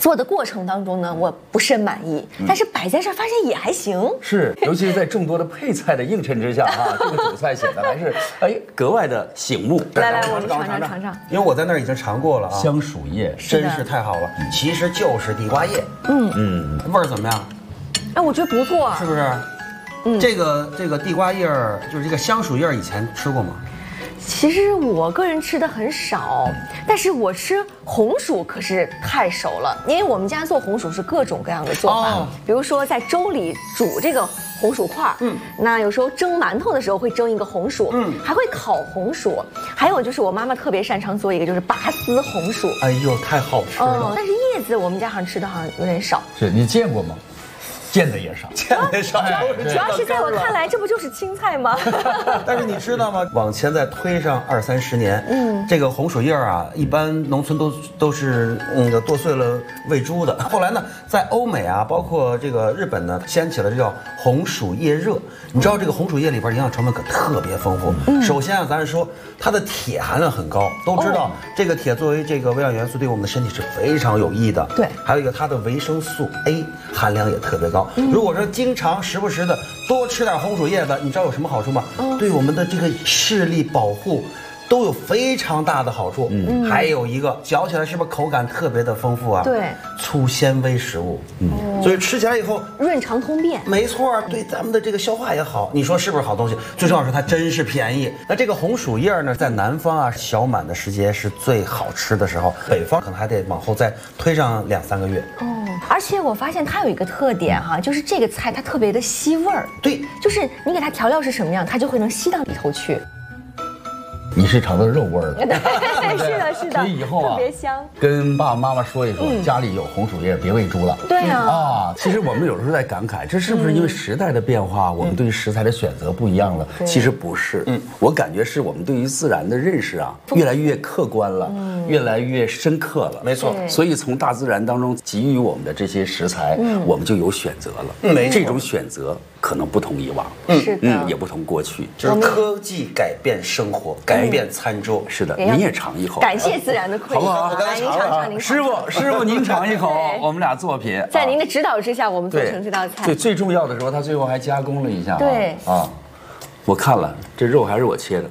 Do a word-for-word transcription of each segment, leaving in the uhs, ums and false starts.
做的过程当中呢，我不甚满意，但是摆在这儿发现也还行。 是，尤其是在众多的配菜的映衬之下啊，这个主菜显得还是哎格外的醒目。 来来，我们尝尝尝尝， 因为我在那儿已经尝过了啊， 香薯叶真是太好了，其实就是地瓜叶。嗯嗯，味儿怎么样？ 哎，我觉得不错， 是不是？嗯，这个这个地瓜叶儿，就是这个香薯叶儿，以前吃过吗？ 其实我个人吃的很少，但是我吃红薯可是太熟了，因为我们家做红薯是各种各样的做法，哦、比如说在粥里煮这个红薯块，嗯，那有时候蒸馒头的时候会蒸一个红薯，嗯，还会烤红薯，还有就是我妈妈特别擅长做一个就是拔丝红薯， 哎呦，太好吃了。 嗯，但是叶子我们家好像吃的好像有点少。 是你见过吗？见的也少， 见的也少。 主要是在我看来，这不就是青菜吗？ 但是你知道吗？往前再推上二三十年，嗯，这个红薯叶啊，一般农村都都是那个剁碎了喂猪的。后来呢，在欧美啊，包括这个日本呢，掀起了这叫红薯叶热。你知道这个红薯叶里边营养成分可特别丰富。嗯、首先啊，咱是说它的铁含量很高，都知道、哦、这个铁作为这个微量元素，对我们的身体是非常有益的。 对， 还有一个它的维生素 A 含量也特别高。如果说经常时不时的多吃点红薯叶子，你知道有什么好处吗？嗯、对我们的这个视力保护都有非常大的好处。嗯，还有一个嚼起来是不是口感特别的丰富啊？ 对， 粗纤维食物，嗯，哦、所以吃起来以后润肠通便。 没错，对咱们的这个消化也好。你说是不是好东西？最重要是它真是便宜。那这个红薯叶呢，在南方啊小满的时节是最好吃的时候，北方可能还得往后再推上两三个月。 哦。而且我发现它有一个特点哈、啊，就是这个菜它特别的吸味儿。 对， 就是你给它调料是什么样，它就会能吸到里头去。 你是尝到肉味儿了， 对，是的，是的， 所以以后啊， 特别香。 跟爸爸妈妈说一说，嗯、家里有红薯叶，别喂猪了。 对啊， 啊，其实我们有时候在感慨，这是不是因为时代的变化，嗯、我们对于食材的选择不一样了？其实不是，嗯，我感觉是我们对于自然的认识啊，越来越客观了，嗯、越来越深刻了。 没错， 所以从大自然当中给予我们的这些食材，嗯、我们就有选择了。 嗯，没错， 这种选择可能不同以往， 嗯，是的， 嗯，也不同过去， 就是科技改变生活，改变餐桌。 是的，您也尝一口， 感谢自然的馈赠， 好不好？ 来，您尝尝，您师傅，师傅您尝一口，我们俩作品， 在您的指导之下，我们做成这道菜。 最最重要的时候，他最后还加工了一下， 对啊，我看了这肉还是我切的，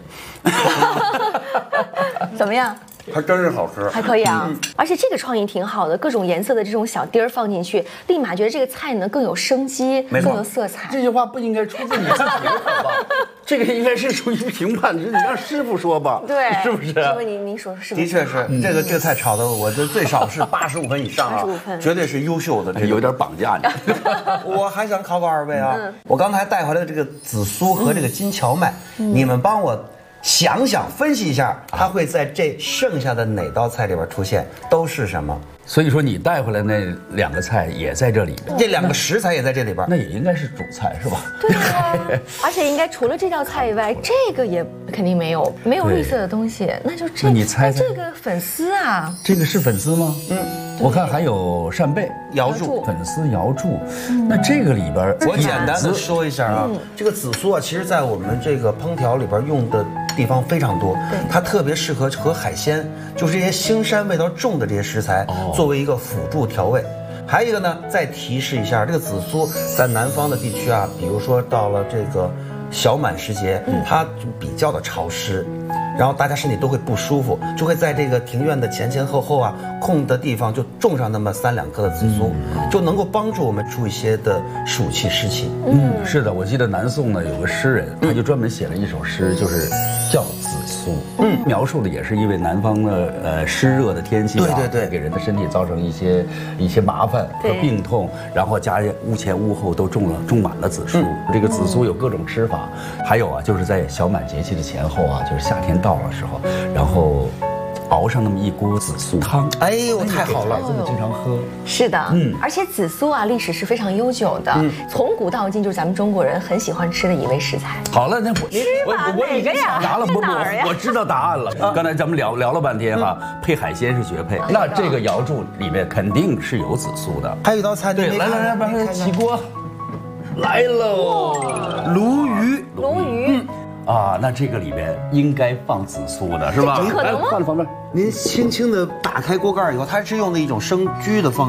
怎么样？ 还真是好吃， 还可以啊，嗯、而且这个创意挺好的，各种颜色的这种小丁儿放进去，立马觉得这个菜呢更有生机，更有色彩。 这句话不应该出自你自己的口吧？这个应该是属于评判，你让师傅说吧， 对， 是不是？ 师傅，您您说是不是？ 的确是，嗯、这个这个菜炒的，我这最少是八十五分以上啊，绝对是优秀的，这有点绑架你。 我还想考考二位啊，嗯、我刚才带回来的这个紫苏和这个金荞麦，嗯、你们帮我想想分析一下，它会在这剩下的哪道菜里边出现，都是什么？ 所以说你带回来那两个菜也在这里边， 这两个食材也在这里边， 那也应该是主菜是吧？ 对啊，而且应该除了这道菜以外，这个也肯定没有没有绿色的东西，那就这。 那你猜猜这个粉丝啊？ 这个是粉丝吗？嗯，我看还有扇贝、 瑶柱、 粉丝、瑶柱。那这个里边， 我简单的说一下啊，这个紫苏啊，其实在我们这个烹调里边用的地方非常多，它特别适合和海鲜，就是这些腥膻味道重的这些食材。作为一个辅助调味，还有一个呢，再提示一下，这个紫苏在南方的地区啊，比如说到了这个小满时节，嗯、它就比较的潮湿，然后大家身体都会不舒服，就会在这个庭院的前前后后啊空的地方就种上那么三两颗的紫苏，嗯、就能够帮助我们出一些的暑气湿气。 嗯，是的，我记得南宋呢有个诗人，他就专门写了一首诗，就是叫紫苏，嗯，描述的也是因为南方的呃湿热的天气啊， 对对对， 给人的身体造成一些一些麻烦和病痛，然后家屋前屋后都种了种满了紫苏。嗯、这个紫苏有各种吃法，还有啊，就是在小满节气的前后啊，就是夏天到了时候，然后熬上那么一锅紫苏汤， 哎呦，太好了， 这么经常喝。 是的，嗯，而且紫苏啊，历史是非常悠久的，嗯、从古到今就是咱们中国人很喜欢吃的一味食材。 好了，那我我我已经抢答了，不不，我知道答案了。刚才咱们聊聊了半天哈，配海鲜是绝配。那这个瑶柱里面肯定是有紫苏的。 还有一道菜， 对，来来来，把它起锅，来喽，鲈鱼， 鲈鱼。 啊，那这个里边应该放紫苏的是吧？ 可能吗？ 放在旁边， 您轻轻的打开锅盖以后，它是用的一种生焗的方式。